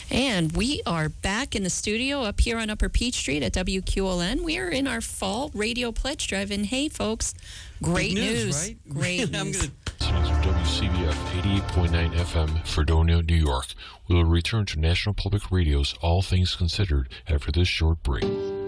And we are back in the studio up here on Upper Peach Street at WQLN. We are in our fall radio pledge drive. And hey, folks, great news. Right? Great news. Listeners of WCBF 88.9 FM, Fredonia, New York. We will return to National Public Radio's All Things Considered after this short break.